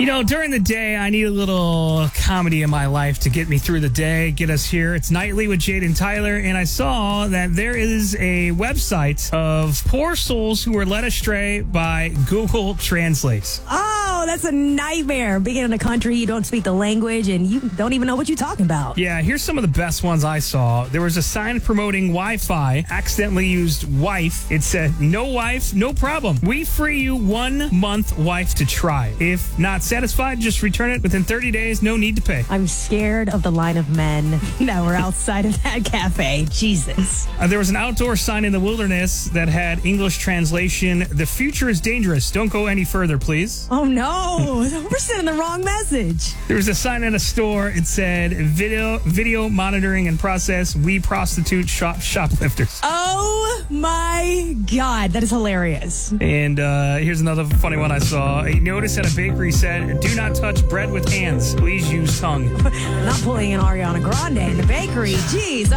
You know, during the day, I need a little comedy in my life to get me through the day, get us here. It's Nightly with Jade and Tyler, and I saw that there is a website of poor souls who were led astray by Google Translate. Oh, that's a nightmare. Being in a country, you don't speak the language, and you don't even know what you're talking about. Yeah, here's some of the best ones I saw. There was a sign promoting Wi-Fi, accidentally used wife. It said, no wife, no problem. We free you 1 month wife to try. If not satisfied, just return it within 30 days. No need to pay. I'm scared of the line of men that were outside of that cafe. Jesus. There was an outdoor sign in the wilderness that had English translation, the future is dangerous. Don't go any further, please. Oh, no. We're sending the wrong message. There was a sign at a store. It said, video monitoring and process. We prostitute shoplifters. Oh, my God. That is hilarious. And here's another funny one I saw. A notice at a bakery said, do not touch bread with hands. Please use tongue. Not pulling an Ariana Grande in the bakery. Jeez.